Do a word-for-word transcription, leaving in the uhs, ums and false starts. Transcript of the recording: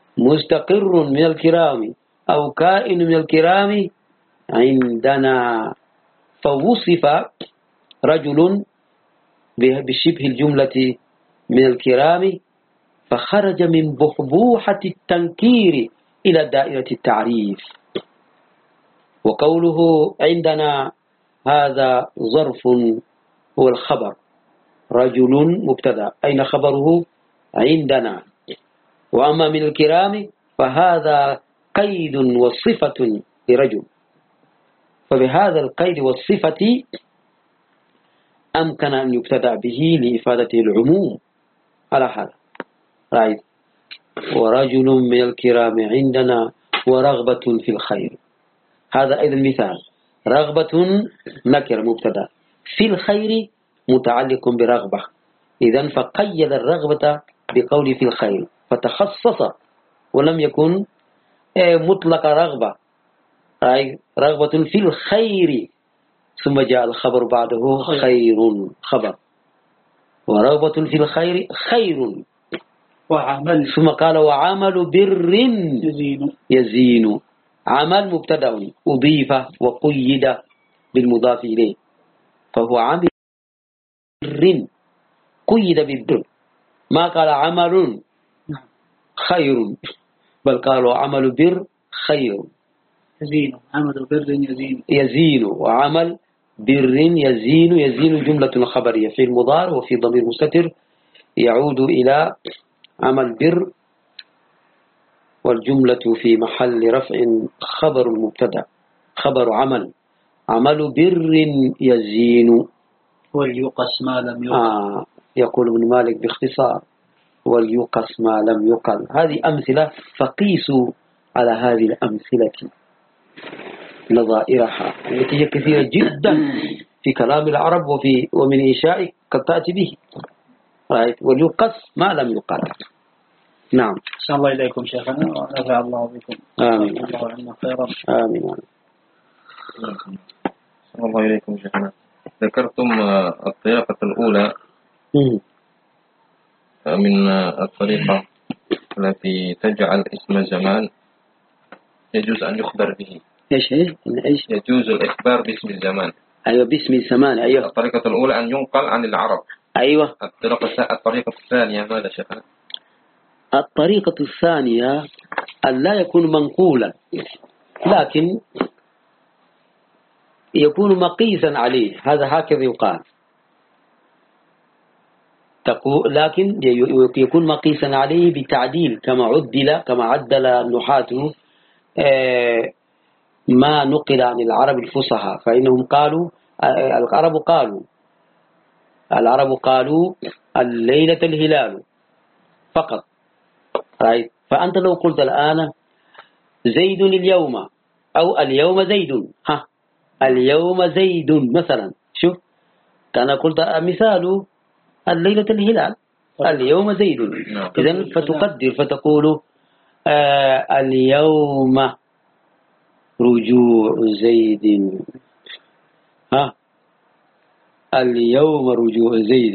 مستقر من الكرام أو كائن من الكرام عندنا. فوصف رجل بشبه الجملة من الكرام فخرج من بحبوحة التنكير إلى دائرة التعريف. وقوله عندنا هذا ظرف هو الخبر، رجل مبتدأ، أين خبره؟ عندنا. وأما من الكرام فهذا قيد وصفة لرجل، فبهذا القيد والصفة أمكن أن يبتدأ به لإفادة العموم على هذا. رأيت ورجل من الكرام عندنا ورغبة في الخير، هذا أيضا مثال. رغبة نكر مبتدأ، في الخير متعلق برغبة، إذن فقيد الرغبة بقول في الخير فتخصص ولم يكن مطلق رغبة، أي رغبة في الخير، ثم جاء الخبر بعده خير خبر، ورغبة في الخير خير، وعمل ثم قال وعمل بر يزين, يزين. عمل مبتدأ أضيف وقيد بالمضاف إليه، فهو عمل بر قيد بالبر، ما قال عمل خير، بل قالوا عمل بر خير. يزين، عمل بر يزين، يزين وعمل بر يزين. يزين جملة خبرية في المضارع وفي ضمير مستتر يعود إلى عمل بر، والجملة في محل رفع خبر مبتدأ، خبر عمل، عمل بر يزين. وليقص ما لم يقل. آه يقول ابن مالك باختصار وليقص ما لم يقل. هذه أمثلة، فقيسوا على هذه الأمثلة نظائرها التي هي كثيرة جدا في كلام العرب وفي ومن إنشاء قد تأتي به. وليقص ما لم يقل. نعم. أحسن الله إليكم شيخنا ونفع الله بكم. آمين. الله عنا خيرا. آمين. أحسن الله إليكم شيخنا. ذكرتم الطريقة الأولى من الطريقة التي تجعل اسم زمان يجوز أن يخبر به. إيش إيش؟ يجوز الإخبار باسم الزمان. أيوة باسم الزمان. أيوة. الطريقة الأولى أن ينقل عن العرب. أيوة. الطريقة الطريقة الثانية ماذا شيخنا؟ الطريقة الثانية أن لا يكون منقولا، لكن يكون مقيسا عليه، هذا هكذا يقال. لكن يكون مقيسا عليه بتعديل كما عدل كما عدل النحاة ما نقل عن العرب الفصحى، فإنهم قالوا العرب قالوا العرب قالوا الليلة الهلال فقط. فأنت لو قلت الآن زيد اليوم أو اليوم زيد، ها اليوم زيد مثلا، شوف كان قلت مثال الليلة الهلال اليوم زيد، إذن فتقدر فتقول آه اليوم رجوع زيد، ها اليوم رجوع زيد.